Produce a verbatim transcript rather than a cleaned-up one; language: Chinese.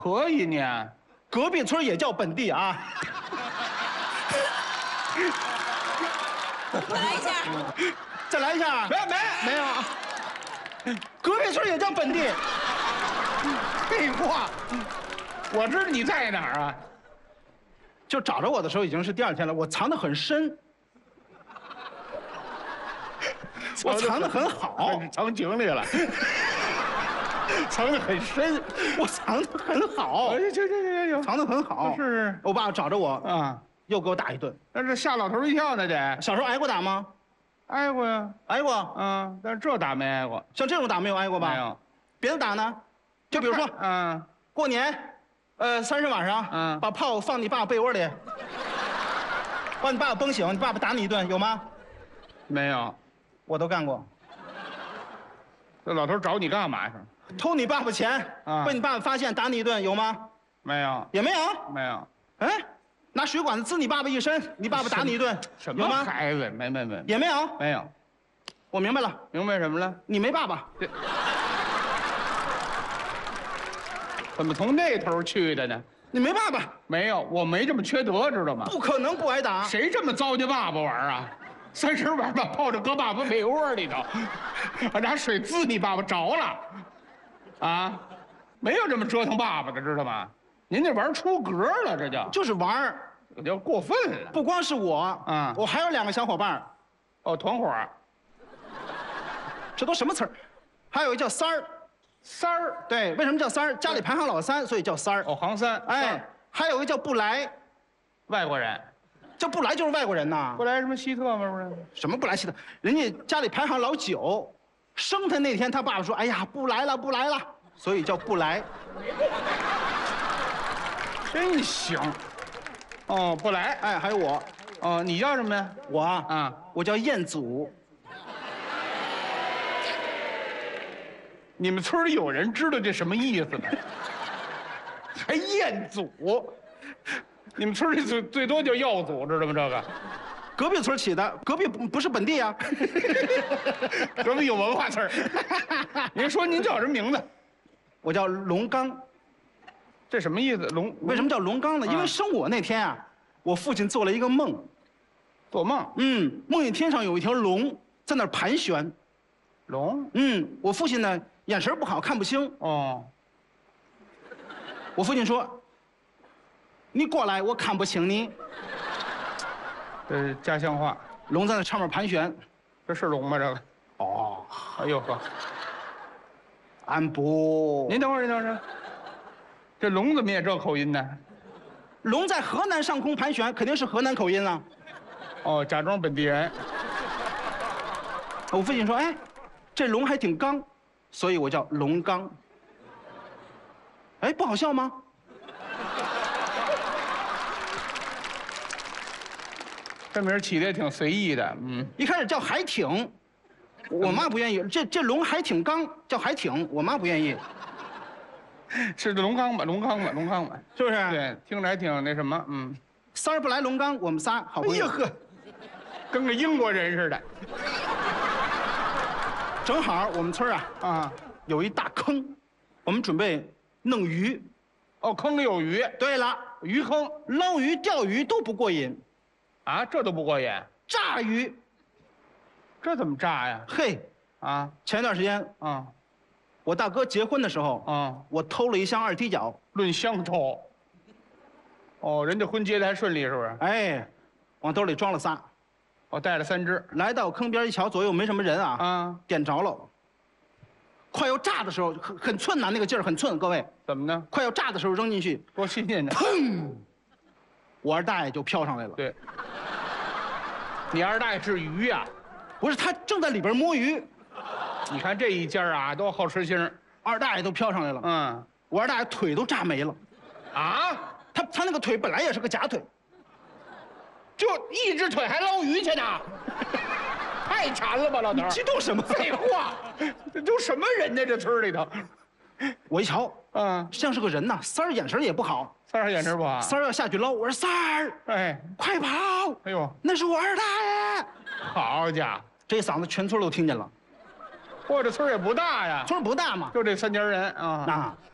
可以呢。 隔壁村也叫本地啊。 再来一下。 再来一下。 没没没有。隔壁村也叫本地。 废话，我知道你在哪儿啊。 就找着我的时候已经是第二天了，我藏得很深。我藏得很好， 藏井里了。藏得很深， 我藏得很好。 哎，行行行行行， 藏得很好。 是是。 我爸找着我啊， 又给我打一顿。 那这吓老头一跳呢，得。 小时候挨过打吗？ 挨过呀， 挨过。 嗯，但是这打没挨过。 像这种打没有挨过吧？ 没有。 别的打呢？就比如说， 嗯， 过年，呃，三十晚上， 嗯， 把炮放你爸被窝里，把你爸崩醒，你爸爸打你一顿，有吗？ 没有， 我都干过。 这老头找你干嘛去？ 偷你爸爸钱， 啊， 被你爸爸发现打你一顿，有吗？ 没有， 也没有， 没有。 哎，拿水管子滋你爸爸一身，你爸爸打你一顿， 什么孩子？没没没， 也没有， 没有。 我明白了， 明白什么了？ 你没爸爸。 这怎么从那头去的呢？ 你没爸爸？ 没有，我没这么缺德，知道吗？ 不可能不挨打。 谁这么糟践爸爸玩啊？三十晚把泡着搁爸爸被窝里头，拿水滋你爸爸着了，啊，没有这么折腾爸爸的，知道吗？您这玩出格了，这叫就是玩儿， 这叫过分了。 不光是我， 啊， 我还有两个小伙伴。 哦，团伙， 这都什么词儿？还有一叫三儿， 三儿， 对，为什么叫三儿？家里排行老三，所以叫三儿。 哦，行三， 哎，还有一个叫不来， 外国人。 这不来就是外国人呐。 不来什么希特吗？不是？ 什么不来希特？人家家里排行老九，生他那天，他爸爸说：“哎呀，不来了，不来了。”所以叫不来。 真行。哦，不来。 哎，还有我。 哦，你叫什么呀？ 我啊， 啊， 我叫彦祖。 你们村里有人知道这什么意思吗？还彦祖？你们村里最最多叫耀祖，知道吗？这个， 隔壁村起的，隔壁不不是本地啊。 隔壁有文化词儿。您说您叫什么名字？ 我叫龙刚。 这什么意思？龙为什么叫龙刚呢？ 啊、 因为生我那天啊，我父亲做了一个梦。 做梦？ 嗯，梦见天上有一条龙在那儿盘旋。 龙？ 嗯，我父亲呢眼神不好，看不清。 哦。 我父亲说。你过来，我看不清你。 这是家乡话。 龙在那上面盘旋， 这是龙吗？这个？ 哦， 哎呦呵， 俺不。 您等会儿，您等会儿。这龙怎么也这口音呢？ 龙在河南上空盘旋，肯定是河南口音了。 哦，假装本地人。 我父亲说：“哎，这龙还挺刚，所以我叫龙刚。”哎，不好笑吗？ 这名起的也挺随意的，嗯。 一开始叫海挺，我妈不愿意。这这龙还挺刚，叫海挺，我妈不愿意。 是龙刚吧？龙刚吧？龙刚吧？ 是不是？ 对，听着还挺那什么，嗯。 三儿不来龙刚，我们仨好朋友。哎呀呵， 跟个英国人似的。 正好我们村啊啊有一大坑，我们准备弄鱼。 哦，坑里有鱼。 对了， 鱼坑， 捞鱼、钓鱼都不过瘾。 啊，这都不过瘾？ 炸鱼， 这怎么炸呀？ 嘿， 啊， 前段时间啊， 我大哥结婚的时候， 啊， 我偷了一箱二踢脚， 论香偷。哦，人家婚结的还顺利，是不是？ 哎，往兜里装了仨， 我带了三只， 来到坑边一瞧，左右没什么人啊， 啊， 点着了。快要炸的时候，很很寸呐，那个劲儿很寸，各位。 怎么呢？ 快要炸的时候扔进去， 多新鲜呢！ 砰，我二大爷就飘上来了。 对。你二大爷是鱼呀、啊？ 不是，他正在里边摸鱼。 你看这一家啊，都好吃星。 二大爷都飘上来了。 嗯， 我二大爷腿都炸没了。 啊？ 他他那个腿本来也是个假腿， 就一只腿还捞鱼去呢，太馋了吧，老头！ 激动什么？ 废话，这都什么人呢？这村里头， 我一瞧， 嗯， 像是个人呐。三儿眼神也不好， 三儿眼神不好。 三儿要下去捞，我说三儿， 哎， 快跑！ 哎呦， 那是我二大爷。 好家伙， 这嗓子全村都听见了。 嚯，这村也不大呀， 村不大嘛， 就这三家人啊。 那